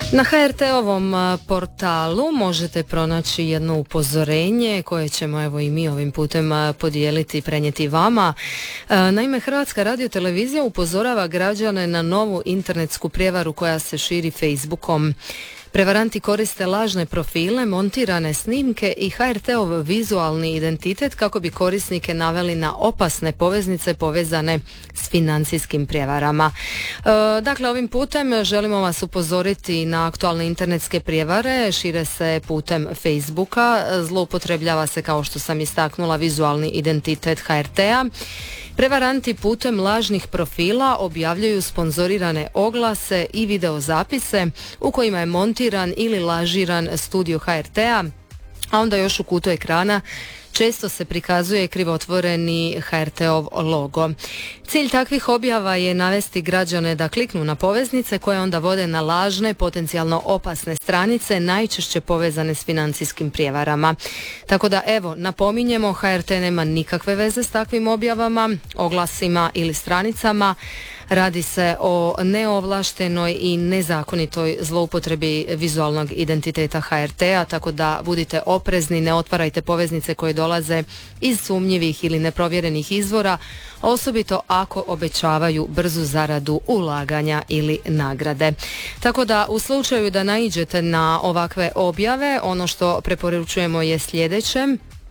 Na HRT-ovom portalu možete pronaći jedno upozorenje koje ćemo evo i mi ovim putem podijeliti i prenijeti vama. Naime, Hrvatska radiotelevizija upozorava građane na novu internetsku prijevaru koja se širi Facebookom. Prevaranti koriste lažne profile, montirane snimke i HRT-ov vizualni identitet kako bi korisnike naveli na opasne poveznice povezane s financijskim prijevarama. Dakle, ovim putem želimo vas upozoriti na aktualne internetske prijevare, šire se putem Facebooka, zloupotrebljava se, kao što sam istaknula, vizualni identitet HRT-a. Prevaranti putem lažnih profila objavljuju sponzorirane oglase i videozapise u kojima je montiran ili lažiran studio HRT-a, a onda još u kutu ekrana često se prikazuje krivotvoreni HRT-ov logo. Cilj takvih objava je navesti građane da kliknu na poveznice koje onda vode na lažne, potencijalno opasne stranice, najčešće povezane s financijskim prijevarama. Tako da evo, napominjemo, HRT nema nikakve veze s takvim objavama, oglasima ili stranicama. Radi se o neovlaštenoj i nezakonitoj zloupotrebi vizualnog identiteta HRT-a, tako da budite oprezni, ne otvarajte poveznice koje dolaze iz sumnjivih ili neprovjerenih izvora, osobito ako obećavaju brzu zaradu, ulaganja ili nagrade. Tako da u slučaju da naiđete na ovakve objave, ono što preporučujemo je sljedeće: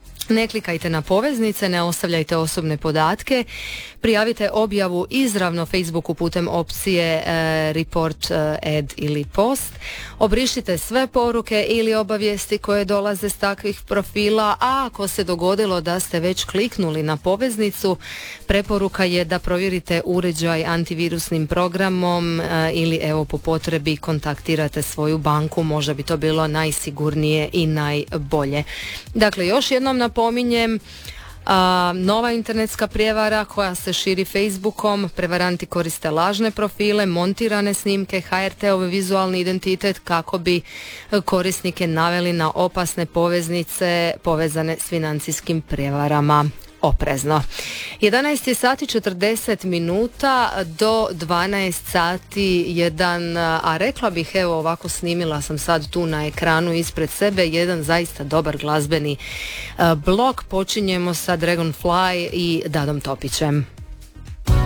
ne klikajte na poveznice, ne ostavljajte osobne podatke, prijavite objavu izravno Facebooku putem opcije report, ad ili post, obrišite sve poruke ili obavijesti koje dolaze s takvih profila, a ako se dogodilo da ste već kliknuli na poveznicu, preporuka je da provjerite uređaj antivirusnim programom ili evo po potrebi kontaktirate svoju banku, možda bi to bilo najsigurnije i najbolje. Dakle, još jednom napominjem, nova internetska prijevara koja se širi Facebookom, prevaranti koriste lažne profile, montirane snimke, HRT-ov vizualni identitet kako bi korisnike naveli na opasne poveznice povezane s financijskim prijevarama. Oprezno. 11 je sati 40 minuta do 12 sati jedan, a rekla bih, evo ovako snimila sam sad tu na ekranu ispred sebe jedan zaista dobar glazbeni blok. Počinjemo sa Dragonfly i Dadom Topićem.